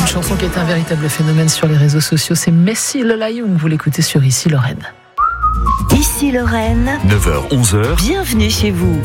chanson qui est un véritable phénomène sur les réseaux sociaux, c'est Messi le Layoung. Vous l'écoutez sur Ici Lorraine. Ici Lorraine, 9h-11h, bienvenue chez vous.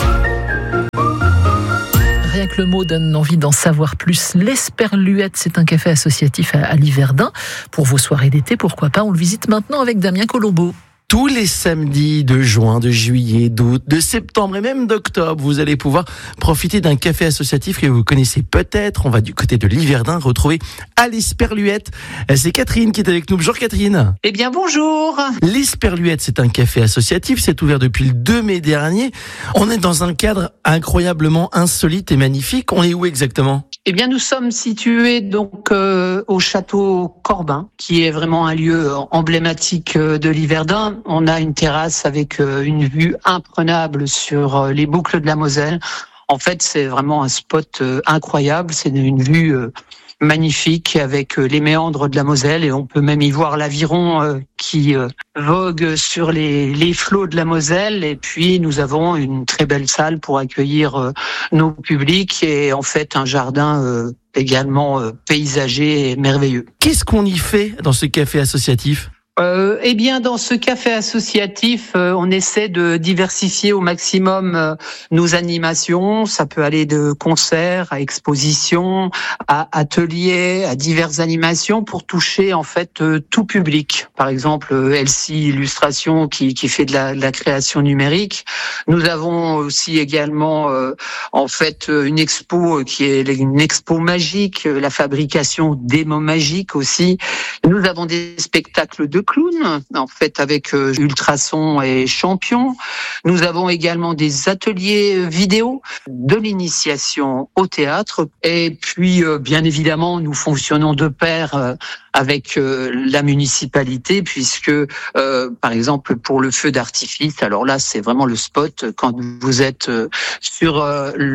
Rien que le mot donne envie d'en savoir plus. L'Esperluette, c'est un café associatif à Liverdun. Pour vos soirées d'été, pourquoi pas, on le visite maintenant avec Damien Colombo. Tous les samedis de juin, de juillet, d'août, de septembre et même d'octobre, vous allez pouvoir profiter d'un café associatif que vous connaissez peut-être. On va du côté de Liverdun retrouver à l'Esperluette. C'est Catherine qui est avec nous. Bonjour Catherine. Eh bien bonjour. L'Esperluette, c'est un café associatif. C'est ouvert depuis le 2 mai dernier. On est dans un cadre incroyablement insolite et magnifique. On est où exactement ? Eh bien, nous sommes situés donc au château Corbin, qui est vraiment un lieu emblématique de Liverdun. On a une terrasse avec une vue imprenable sur les boucles de la Moselle. En fait, c'est vraiment un spot incroyable. C'est une vue magnifique avec les méandres de la Moselle et on peut même y voir l'aviron qui vogue sur les flots de la Moselle. Et puis nous avons une très belle salle pour accueillir nos publics et en fait un jardin également paysager et merveilleux. Qu'est-ce qu'on y fait dans ce café associatif ? Eh bien, dans ce café associatif, on essaie de diversifier au maximum nos animations. Ça peut aller de concerts à expositions, à ateliers, à diverses animations pour toucher en fait tout public. Par exemple, Elsie Illustration qui fait de la création numérique. Nous avons aussi également en fait une expo qui est une expo magique, la fabrication des mots magiques aussi. Nous avons des spectacles de clown, en fait, avec Ultrason et Champion. Nous avons également des ateliers vidéo, de l'initiation au théâtre. Et puis, bien évidemment, nous fonctionnons de pair avec la municipalité, puisque, par exemple, pour le feu d'artifice, alors là, c'est vraiment le spot. Quand vous êtes sur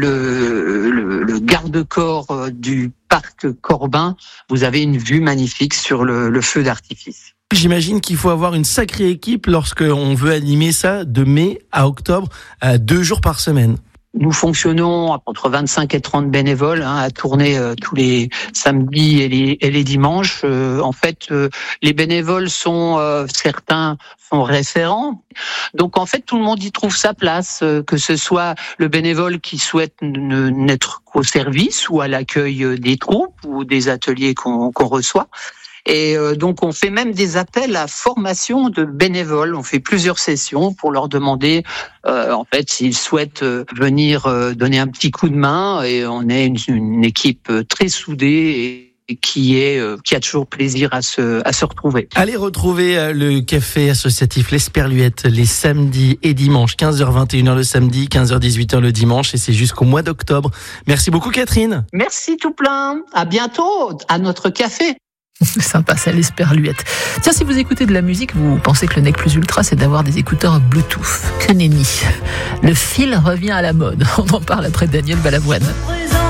le garde-corps du parc Corbin, vous avez une vue magnifique sur le feu d'artifice. J'imagine qu'il faut avoir une sacrée équipe lorsqu'on veut animer ça de mai à octobre, 2 jours par semaine. Nous fonctionnons entre 25 et 30 bénévoles à tourner tous les samedis et les dimanches. En fait, les bénévoles sont certains sont référents. Donc en fait, tout le monde y trouve sa place, que ce soit le bénévole qui souhaite n'être qu'au service ou à l'accueil des troupes ou des ateliers qu'on reçoit. Et donc on fait même des appels à formation de bénévoles. On fait plusieurs sessions pour leur demander en fait s'ils souhaitent venir donner un petit coup de main. Et on est une équipe très soudée et qui a toujours plaisir à se retrouver. Allez retrouver le café associatif l'Esperluette les samedis et dimanches, 15h-21h le samedi, 15h-18h le dimanche, et c'est jusqu'au mois d'octobre. Merci beaucoup Catherine. Merci tout plein. À bientôt à notre café. Sympa, c'est l'Esperluette. Tiens, si vous écoutez de la musique, vous pensez que le nec plus ultra, c'est d'avoir des écouteurs Bluetooth. Que nenni. Le fil revient à la mode. On en parle après Daniel Balavoine.